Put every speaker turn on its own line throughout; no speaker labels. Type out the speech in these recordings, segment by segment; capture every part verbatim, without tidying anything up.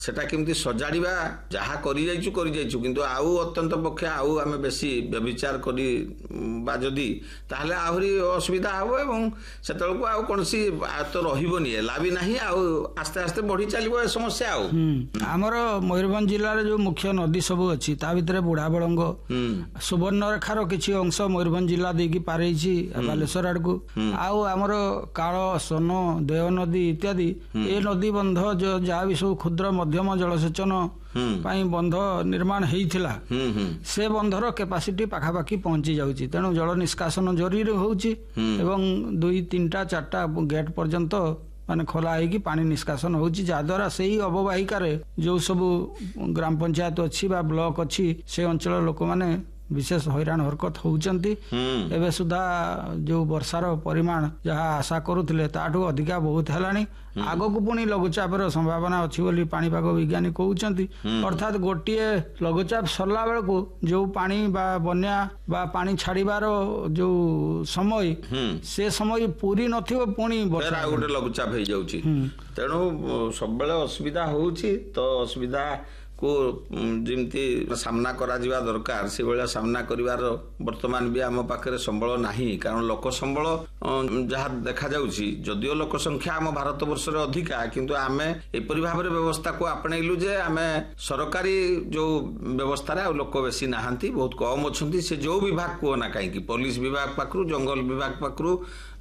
সেটা কেমতি সজাড়িবা যাহা করি যাইছু করি যাইছু কিন্তু আউ অত্যন্ত পক্ষে আউ আমি বেশি ব্যবিচার করি বা যদি তাহলে আহুরি অসুবিধা হব এবং সেতবেলକୁ আউ কোনসি তো রহিবনি লাভি নাহি আউ আস্তে আস্তে বঢ়ি চালিব এ সমস্যা আউ
ଆମର ମୟୂରଭଞ୍ଜ ଜିଲ୍ଲାର ଯୋଉ ମୁଖ୍ୟ ନଦୀ ସବୁ ଅଛି ତା ଭିତରେ ବୁଢାବଳଙ୍ଗ ସୁବର୍ଣ୍ଣରେଖାର କିଛି ଅଂଶ ମୟୂରଭଞ୍ଜ ଜିଲ୍ଲା ଦେଇକି ପାରେଇଛି ବାଲେଶ୍ୱର ଆଡକୁ ଆଉ ଆମର କାଳ ସୋନ ଦେଓ ନଦୀ ଇତ୍ୟାଦି ଏ ନଦୀ ବନ୍ଧ ଯାହା ବି ସବୁ କ୍ଷୁଦ୍ର ମଧ୍ୟମ ଜଳସେଚନ ପାଇଁ ବନ୍ଧ ନିର୍ମାଣ ହେଇଥିଲା ସେ ବନ୍ଧର କେପାସିଟି ପାଖାପାଖି ପହଞ୍ଚି ଯାଉଛି ତେଣୁ ଜଳ ନିଷ୍କାସନ ଜରୁରୀ ହଉଛି ଏବଂ ଦୁଇ ତିନିଟା ଚାରିଟା ଗେଟ୍ ପର୍ଯ୍ୟନ୍ତ ମାନେ ଖୋଲା ହେଇକି ପାଣି ନିଷ୍କାସନ ହଉଛି ଯାହାଦ୍ୱାରା ସେଇ ଅବବାହିକାରେ ଯୋଉ ସବୁ ଗ୍ରାମ ପଞ୍ଚାୟତ ଅଛି ବା ବ୍ଲକ ଅଛି ସେ ଅଞ୍ଚଳର ଲୋକମାନେ ବିଶେଷ ହଇରାଣ ହରକତ ହଉଛନ୍ତି। ଏବେ ସୁଦ୍ଧା ଯୋଉ ବର୍ଷାର ପରିମାଣ ଯାହା ଆଶା କରୁଥିଲେ ତାଠୁ ଅଧିକା ବହୁତ ହେଲାଣି। ଆଗକୁ ପୁଣି ଲଘୁଚାପର ସମ୍ଭାବନା ଅଛି ବୋଲି ପାଣିପାଗ ବିଜ୍ଞାନୀ କହୁଛନ୍ତି। ଅର୍ଥାତ୍ ଗୋଟିଏ ଲଘୁଚାପ ସରିଲା ବେଳକୁ ଯୋଉ ପାଣି ବା ବନ୍ୟା ବା ପାଣି ଛାଡିବାର ଯୋଉ ସମୟ ସେ ସମୟ ପୁରୀ ନଥିବ ପୁଣି
ଆଉ ଗୋଟେ ଲଘୁଚାପ ହେଇଯାଉଛି। ତେଣୁ ସବୁବେଳେ ଅସୁବିଧା ହଉଛି ତ ଅସୁବିଧା को जमती सामना करा जिबा दरकार से बेला सामना करिवार वर्तमान भी आम पाखे संबल नाही कारण लोक संबल जहाँ देखा जाउछि जदियो लोक संख्या आम भारत वर्ष रे अधिका किंतु आमे एपरि भाबरे व्यवस्था को आपणैलु जे आमे सरकारी जो व्यवस्था रे लोक बेसी नाहांती बहुत कम अछंती से जो विभाग को ना काई कि पुलिस विभाग पाखरु जंगल विभाग पाखरु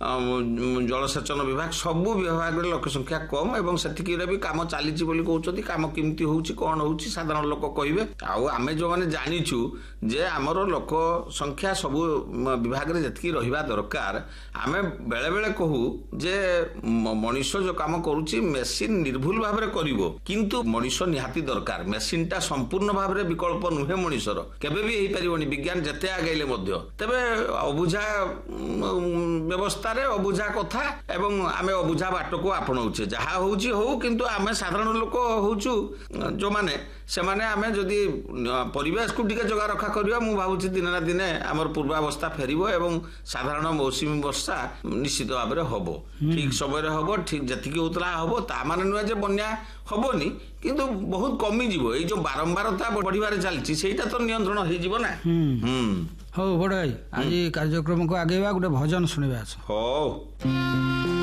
जलसेचन विभाग सबु विभाग रे लोक संख्या कम एवं सेठिकी रे भी काम चालीछि बोली कहउछथि काम किमती होउछि कोन होउछि साधारण लोक कहिबे आउ आमे जो माने जानिछु जे हमरो लोक संख्या सबु विभाग रे जतकी रहिबा दरकार आमे बेले बेले कहू जे मनुष्य जो काम करूछि मेसिन निर्भुल भाव रे करिवो किंतु मनुष्य निहाती दरकार मेसिन टा संपूर्ण भाव रे विकल्प नुहे मनुष्यर केबे भी हेई परिबोनी विज्ञान जते आगैले मध्य तबे अबुझा व्यवस्था रे अबुझा कथा एवं आमे अबुझा बाट को आपणाउछे जहा होउछि हो किंतु आमे साधारण लोक होउछु जो माने से माने आमे जदि परिवेश को टिके जगह रखा करिया मु भाबुछि दिन ना दिने हमर पूर्वावस्था फेरिबो एवं साधारण मौसमी वर्षा निश्चित भाव रे हबो ठीक समय रे हबो ठीक जति के उतला हबो ता माने नुआ जे बन्या हबोनी किंतु बहुत कमी जीवो ए जो बारंबारता बढ़िबारे चलछि सेटा तो नियंत्रण हे जीवो ना
हम्म हो बड़ भाई आज कार्यक्रम को आगेबा गोटे भजन सुनिबा
हो।